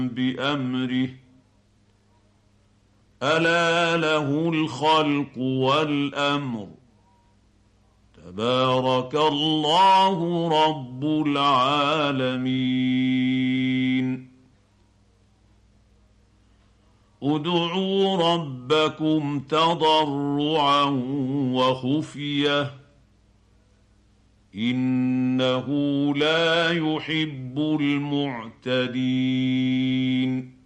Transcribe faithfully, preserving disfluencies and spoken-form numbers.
بامره الا له الخلق والامر تبارك الله رب العالمين. ادعوا ربكم تضرعا وخفيه انه لا يحب المعتدين.